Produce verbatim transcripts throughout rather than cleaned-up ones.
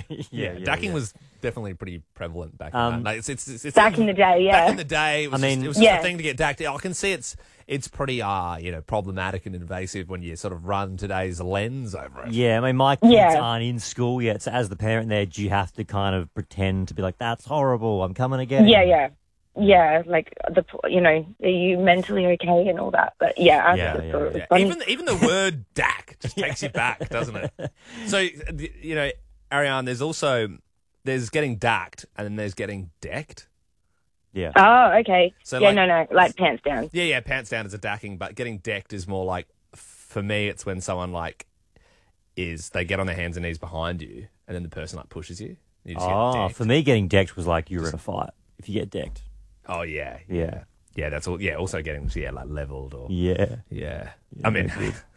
yeah, yeah, yeah, Dacking yeah. was definitely pretty prevalent back Um, in that. No, it's, it's, it's, it's Back in the day, yeah. Back in the day, it was, I just, mean- it was just Yeah. a thing to get dacked. I can see it's it's pretty uh, you know, problematic and invasive when you sort of run today's lens over it. Yeah, I mean, my kids Yeah. aren't in school yet, so as the parent there, do you have to kind of pretend to be like, that's horrible, I'm coming again? Yeah, yeah. Yeah, like, the you know, are you mentally okay and all that? But yeah, I Yeah, just yeah, thought it was Yeah, funny. even even the word "dack" just takes you back, doesn't it? So you know, Ariane, there's also there's getting dacked and then there's getting decked. Yeah. Oh, okay. So, yeah, like- no, no, like pants down. Yeah, yeah, pants down is a dacking, but getting decked is more like, for me, it's when someone like is they get on their hands and knees behind you and then the person like pushes you. You just get Oh, decked. for me, getting decked was like you were in a fight. If you get decked. Oh yeah, Yeah. yeah. That's all. Yeah, also getting yeah like leveled or Yeah. yeah. I mean,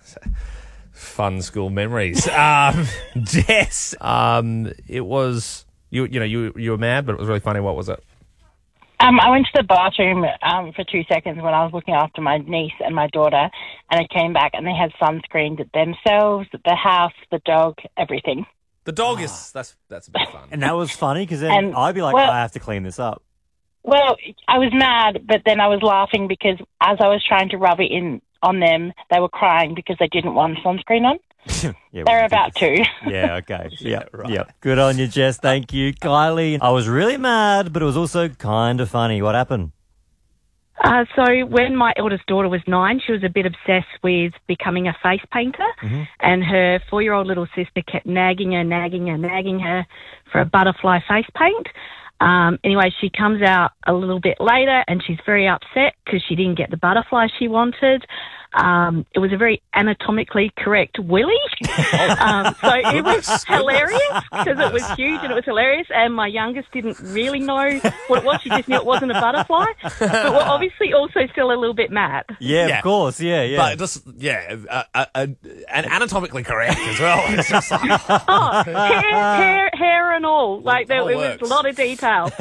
fun school memories. Um, Jess, um, it was you. You know, you you were mad, but it was really funny. What was it? Um, I went to the bathroom um, for two seconds when I was looking after my niece and my daughter, and I came back and they had sunscreened themselves, the house, the dog, everything. The dog is that's that's a bit fun. And that was funny because then And, I'd be like, well- I have to clean this up. Well, I was mad, but then I was laughing because as I was trying to rub it in on them, they were crying because they didn't want sunscreen on. Yeah, They're well, about to. Yeah, okay. yeah, right. yeah. Good on you, Jess. Thank you. Kylie, I was really mad, but it was also kind of funny. What happened? Uh, so when my eldest daughter was nine, she was a bit obsessed with becoming a face painter, Mm-hmm. and her four-year-old little sister kept nagging her, nagging her, nagging her for a butterfly face paint. Um, anyway, she comes out a little bit later and she's very upset because she didn't get the butterfly she wanted. Um, it was a very anatomically correct willy. um, so it was hilarious because it was huge and it was hilarious. And my youngest didn't really know what it was. She just knew it wasn't a butterfly. But we're obviously also still a little bit mad. Yeah, Yeah. of course. Yeah, yeah. But just yeah, uh, uh, uh, and anatomically correct as well. It's just like, Oh, hair, hair, hair and all. Like there, all it works. was a lot of detail.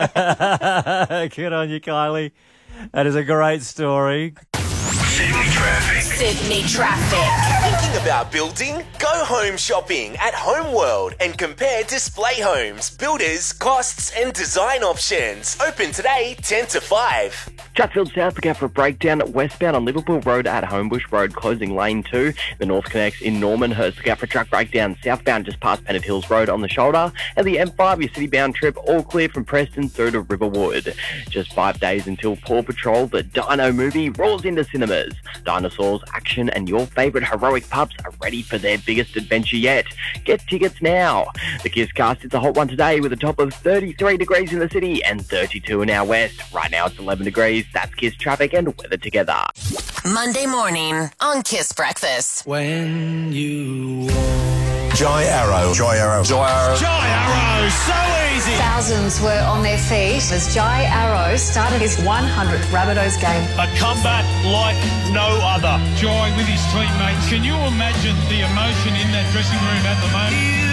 Good on you, Kylie. That is a great story. Sydney traffic. Sydney traffic. Thinking about building? Go home shopping at Homeworld and compare display homes, builders, costs and design options. Open today ten to five. Chatfield South, look out for a breakdown westbound on Liverpool Road at Homebush Road, closing lane two. The North connects in Normanhurst, look out for a truck breakdown southbound just past Pennant Hills Road on the shoulder. And the M five, your city-bound trip, all clear from Preston through to Riverwood. Just five days until Paw Patrol, the Dino movie, rolls into cinemas. Dinosaurs, action and your favourite heroic pups are ready for their biggest adventure yet. Get tickets now. The Kiss Cast is a hot one today with a top of thirty-three degrees in the city and thirty-two in our west. Right now it's eleven degrees. That's Kiss traffic and weather together. Monday morning on Kiss Breakfast. When you Jai Arrow. Jai Arrow. Jai Arrow. Jai Arrow, so easy. Thousands were on their feet as Jai Arrow started his one hundredth Rabbitohs game. A comeback like no other. Jai with his teammates. Can you imagine the emotion in that dressing room at the moment?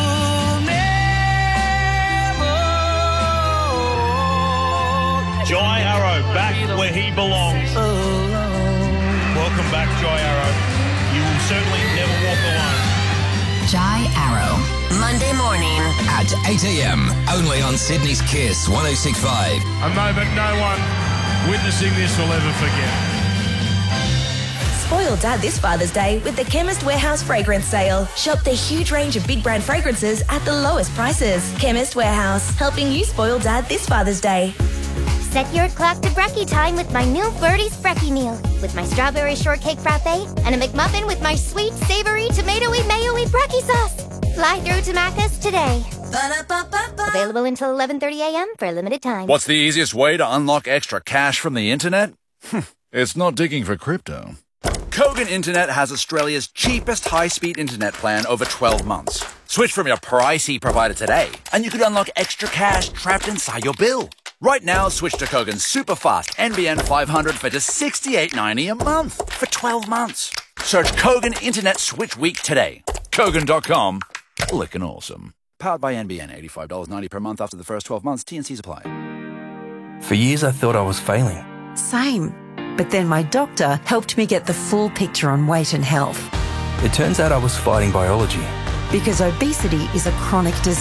Jai Arrow back where he belongs. Welcome back, Jai Arrow. You will certainly never walk alone. Jai Arrow. Monday morning at eight a.m. only on Sydney's Kiss one oh six point five. A moment no one witnessing this will ever forget. Spoil Dad this Father's Day with the Chemist Warehouse Fragrance Sale. Shop the huge range of big brand fragrances at the lowest prices. Chemist Warehouse, helping you spoil Dad this Father's Day. Set your clock to brekkie time with my new Birdie's Brekkie meal. With my strawberry shortcake frappe and a McMuffin with my sweet, savory, tomatoey, mayo-y brekkie sauce. Fly through to Macca's today. Ba-da-ba-ba-ba. Available until eleven thirty a.m. for a limited time. What's the easiest way to unlock extra cash from the internet? It's not digging for crypto. Kogan Internet has Australia's cheapest high-speed internet plan over twelve months. Switch from your pricey provider today, and you could unlock extra cash trapped inside your bill. Right now, switch to Kogan's super-fast N B N five hundred for just sixty-eight ninety a month for twelve months. Search Kogan Internet Switch Week today. Kogan dot com. Lickin' awesome. Powered by N B N, eighty-five dollars ninety per month after the first twelve months. T and C's apply. For years, I thought I was failing. Same. But then my doctor helped me get the full picture on weight and health. It turns out I was fighting biology. Because obesity is a chronic disease.